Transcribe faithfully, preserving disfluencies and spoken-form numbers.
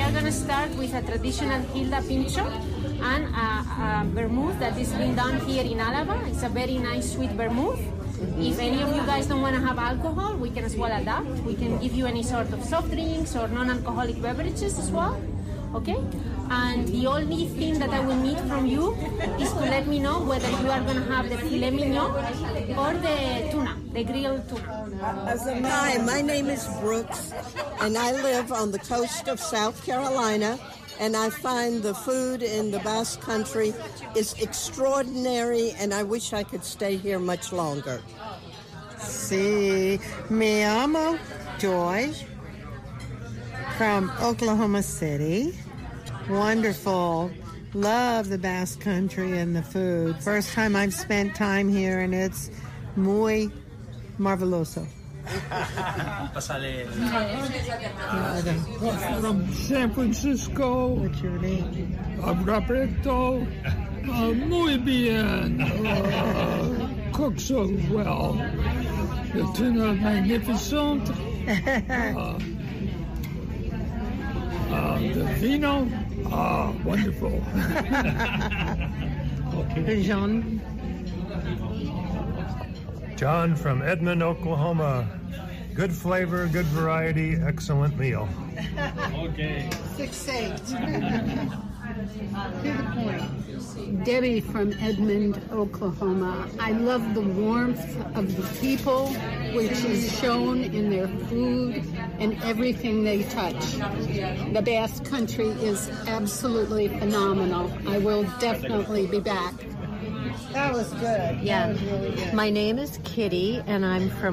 are going to start with a traditional Hilda Pincho and a, a vermouth that is being done here in Alava. It's a very nice sweet vermouth. If any of you guys don't want to have alcohol, we can as well adapt. We can give you any sort of soft drinks or non-alcoholic beverages as well. Okay? And the only thing that I will need from you is to let me know whether you are going to have the filet mignon or the tuna, the grilled tuna. Hi, my name is Brooks, and I live on the coast of South Carolina, and I find the food in the Basque Country is extraordinary, and I wish I could stay here much longer. Sí, me llamo Joy from Oklahoma City. Wonderful. Love the Basque Country and the food. First time I've spent time here, and it's muy marveloso. From San Francisco. What's your name? I'm Roberto. Uh, muy bien. Uh, cook so well. The tuna magnificent. Uh, uh, the vino. Ah, wonderful. Okay. Jean. John from Edmond, Oklahoma. Good flavor, good variety, excellent meal. Okay. Succinct. To the point. Debbie from Edmond, Oklahoma. I love the warmth of the people, which is shown in their food and everything they touch. The Basque Country is absolutely phenomenal. I will definitely be back. That was good. Yeah. That was really good. My name is Kitty, and I'm from